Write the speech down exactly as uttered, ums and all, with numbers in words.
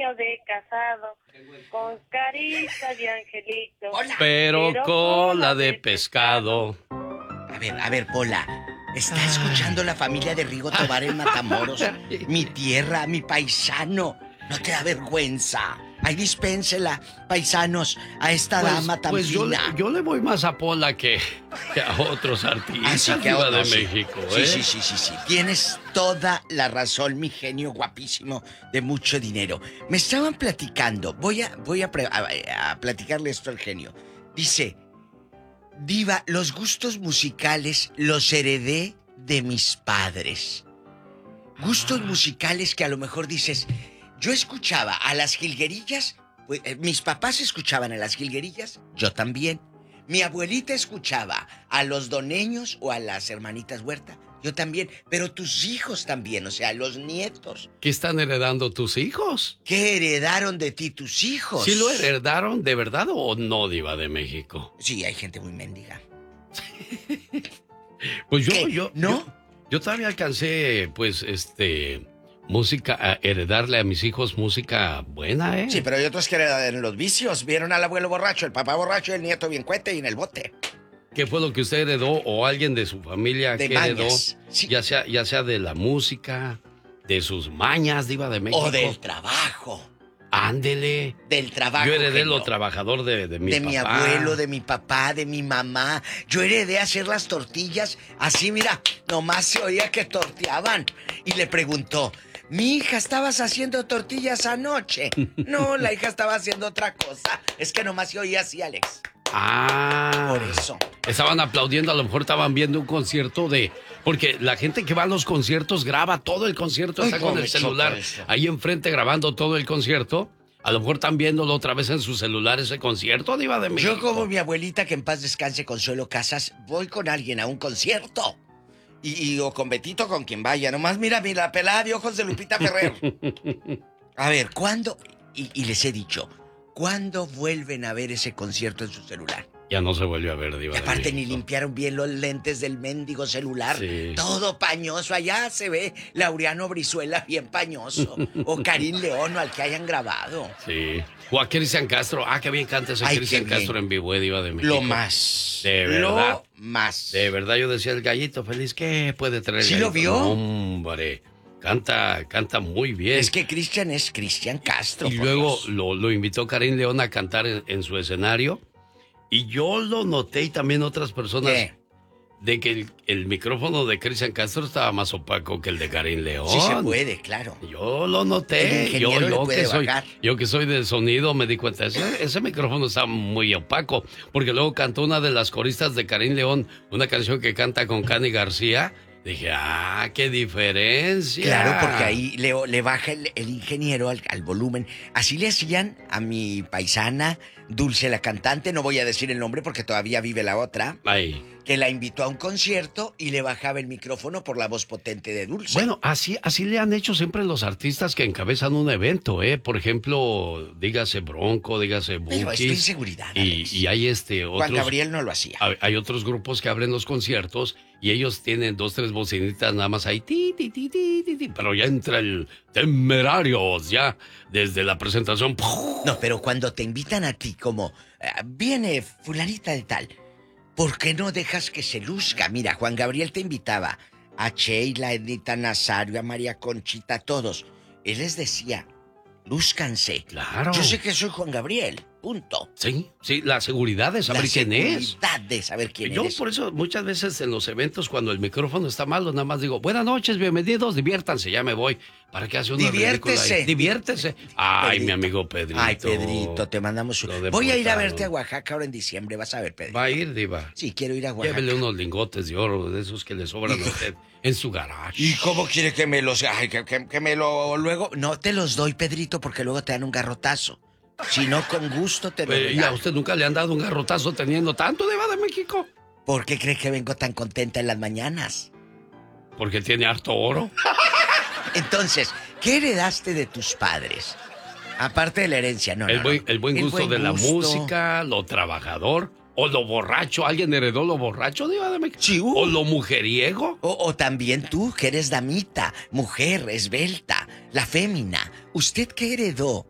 pero de casado, con carita de angelito. Hola. Pero, pero cola de pescado. A ver, a ver, Pola. Está escuchando la familia de Rigo Tobar en Matamoros. Mi tierra, mi paisano. No te da vergüenza. Ahí dispénsela, paisanos, a esta pues, dama tan pues fina. Yo le, yo le voy más a Pola que, que a otros artistas. Así que a otros, de sí. México, sí, ¿eh? sí, sí, sí, sí. Tienes toda la razón, mi genio guapísimo de mucho dinero. Me estaban platicando. Voy a, voy a, pre, a, a platicarle esto al genio. Dice, Diva, los gustos musicales los heredé de mis padres. Gustos ah. musicales que a lo mejor dices... Yo escuchaba a las jilguerillas, pues, eh, mis papás escuchaban a las jilguerillas, yo también. Mi abuelita escuchaba a los doneños o a las hermanitas Huerta, yo también. Pero tus hijos también, o sea, los nietos. ¿Qué están heredando tus hijos? ¿Qué heredaron de ti tus hijos? ¿Sí lo heredaron de verdad o no, Diva de México? Sí, hay gente muy mendiga. Pues yo, ¿Qué? yo, ¿No? Yo, yo todavía alcancé, pues, este... música, a heredarle a mis hijos música buena, ¿eh? Sí, pero hay otros que heredan los vicios. Vieron al abuelo borracho, el papá borracho, el nieto bien cuete y en el bote. ¿Qué fue lo que usted heredó o alguien de su familia de que mañas. heredó? Sí. Ya sea, ya sea de la música, de sus mañas, Diva de México. O del trabajo. Ándele. Del trabajo. Yo heredé genio. lo trabajador de, de mi de papá. De mi abuelo, de mi papá, de mi mamá. Yo heredé hacer las tortillas. Así, mira, nomás se oía que torteaban. Y le preguntó, mi hija, ¿estabas haciendo tortillas anoche? No, la hija estaba haciendo otra cosa. Es que nomás se oía así, Alex. Ah. Por eso. Estaban aplaudiendo, a lo mejor estaban viendo un concierto de... Porque la gente que va a los conciertos graba todo el concierto, está Ay, con el celular ahí enfrente grabando todo el concierto. A lo mejor están viéndolo otra vez en su celular ese concierto, Diva de México. Yo como mi abuelita, que en paz descanse, Consuelo Casas, voy con alguien a un concierto. Y, y o con Betito, con quien vaya. Nomás mira, mira, la pelada de ojos de Lupita Ferrer. A ver, ¿cuándo? Y, y les he dicho, ¿cuándo vuelven a ver ese concierto en su celular? Ya no se vuelve a ver, Diva. Y aparte ni limpiaron bien los lentes del mendigo celular. Sí. Todo pañoso. Allá se ve Laureano Brizuela bien pañoso. O Karim León, o al que hayan grabado. Sí. O a Cristian Castro. Ah, qué bien canta ese Cristian Castro en vivo, Diva de México. Lo más. De verdad. Lo más. De verdad, yo decía, el gallito feliz, ¿qué puede traer? ¿Sí lo vio? Hombre, canta, canta muy bien. Es que Cristian es Cristian Castro. Y luego lo, lo invitó Karim León a cantar en, en su escenario. Y yo lo noté y también otras personas. ¿Qué? De que el, el micrófono de Cristian Castro estaba más opaco que el de Karim León. Sí se puede, claro. Yo lo noté. El yo, yo, puede que soy, bajar. yo que soy de sonido me di cuenta. Ese, ese micrófono está muy opaco. Porque luego cantó una de las coristas de Karim León, una canción que canta con Cani García. Dije, ah, qué diferencia. Claro, porque ahí le, le baja el, el ingeniero al, al volumen. Así le hacían a mi paisana, Dulce la cantante, no voy a decir el nombre porque todavía vive la otra. Ay. Que la invitó a un concierto y le bajaba el micrófono por la voz potente de Dulce. Bueno, así, así le han hecho siempre los artistas que encabezan un evento, ¿eh? Por ejemplo, dígase Bronco, dígase Bunky. Pero esto es inseguridad, y, y hay este otros... Juan Gabriel no lo hacía. Hay, hay otros grupos que abren los conciertos y ellos tienen dos, tres bocinitas nada más ahí, ti, ti, ti, ti, ti, ti, pero ya entra el Temerarios, ya, desde la presentación. No, pero cuando te invitan a ti como, eh, viene fulanita de tal... ¿Por qué no dejas que se luzca? Mira, Juan Gabriel te invitaba a Sheila, a Edita Nazario, a María Conchita, a todos. Él les decía, lúzcanse. Claro. Yo sé que soy Juan Gabriel, punto. Sí, sí, la seguridad de saber la quién es. La seguridad de saber quién Yo eres. por eso muchas veces en los eventos cuando el micrófono está malo, nada más digo, buenas noches, bienvenidos, diviértanse, ya me voy. ¿Para qué hace una Diviértese. Ahí? Diviértese. Ay, Pedrito. mi amigo Pedrito. Ay, Pedrito, te mandamos un... Voy a ir a verte a Oaxaca ahora en diciembre, vas a ver, Pedrito. Va a ir, Diva. Sí, quiero ir a Oaxaca. Llévele unos lingotes de oro, de esos que le sobran a usted en su garage. ¿Y cómo quiere que me los... Ay, que, que, que me lo... Luego... No te los doy, Pedrito, porque luego te dan un garrotazo. Si no, con gusto te lo doy. ¿Y a usted nunca le han dado un garrotazo teniendo tanto, Diva de México? ¿Por qué cree que vengo tan contenta en las mañanas? Porque tiene harto oro. Entonces, ¿qué heredaste de tus padres? Aparte de la herencia, no, el, no, buen, no. el buen el gusto buen de la gusto. música, lo trabajador, o lo borracho. ¿Alguien heredó lo borracho, Diva de México? Sí, uh. ¿O lo mujeriego? O, o también tú, que eres damita, mujer, esbelta, la fémina. ¿Usted qué heredó